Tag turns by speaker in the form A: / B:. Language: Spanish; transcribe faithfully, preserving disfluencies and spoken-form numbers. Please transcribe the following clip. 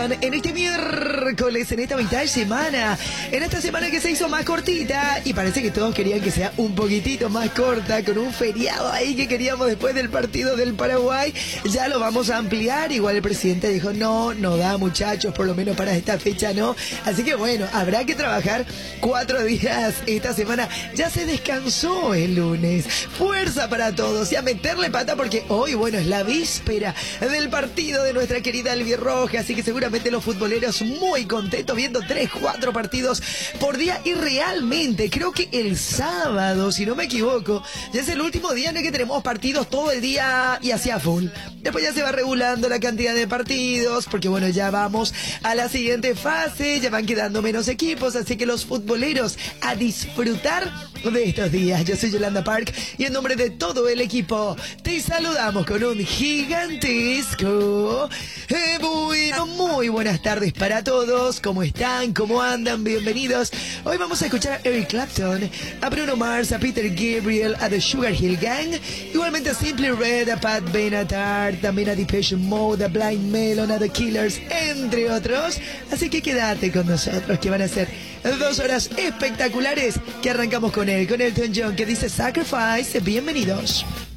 A: Clapton en este miércoles, en esta mitad de semana, en esta semana que se hizo más cortita y parece que todos querían que sea un poquitito más corta, con un feriado ahí que queríamos después del partido del Paraguay. Ya lo vamos a ampliar. Igual el presidente dijo, no, no da, muchachos, por lo menos para esta fecha no. Así que bueno, habrá que trabajar cuatro días esta semana. Ya se descansó el lunes. Fuerza para todos y a meterle pata porque hoy, bueno, es la víspera del partido de nuestra querida albirroja, así que seguramente los futboleros muy contentos viendo tres, cuatro partidos por día. Y realmente creo que el sábado, si no me equivoco, ya es el último día en el que tenemos partidos todo el día y hacia full. Después ya se va regulando la cantidad de partidos, porque bueno, ya vamos a la siguiente fase, ya van quedando menos equipos, así que los futboleros a disfrutar de estos días. Yo soy Yolanda Park y en nombre de todo el equipo te saludamos con un gigantesco eh, bueno, muy buenas tardes para todos. ¿Cómo están? ¿Cómo andan? Bienvenidos. Hoy vamos a escuchar a Eric Clapton, a Bruno Mars, a Peter Gabriel, a The Sugar Hill Gang, igualmente a Simply Red, a Pat Benatar, también a Depeche Mode, a Blind Melon, a The Killers, entre otros. Así que quédate con nosotros, que van a ser dos horas espectaculares que arrancamos con él, con Elton John, que dice Sacrifice. Bienvenidos.